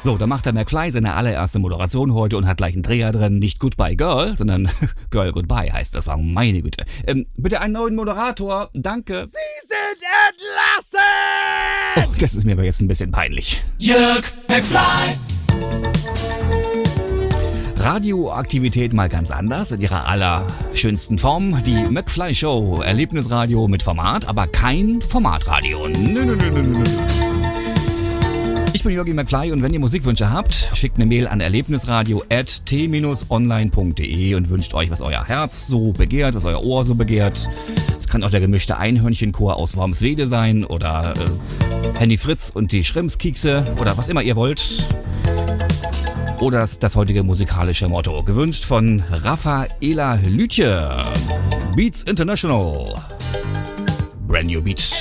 So, da macht der McFly seine allererste Moderation heute und hat gleich einen Dreher drin. Nicht Goodbye Girl, sondern Girl Goodbye heißt der Song. Meine Güte. Bitte einen neuen Moderator. Danke. Sie sind entlassen! Oh, das ist mir aber jetzt ein bisschen peinlich. Jörg McFly! Radioaktivität mal ganz anders, in ihrer allerschönsten Form. Die McFly Show, Erlebnisradio mit Format, aber kein Formatradio. Nö. Ich bin Jörg McFly und wenn ihr Musikwünsche habt, schickt eine Mail an erlebnisradio@t-online.de und wünscht euch, was euer Herz so begehrt, was euer Ohr so begehrt. Es kann auch der gemischte Einhörnchenchor aus Wormswede sein oder Henny Fritz und die Schrimpskekse oder was immer ihr wollt. Oder das heutige musikalische Motto, gewünscht von Raffaela Lütje. Beats International. Brand new Beat.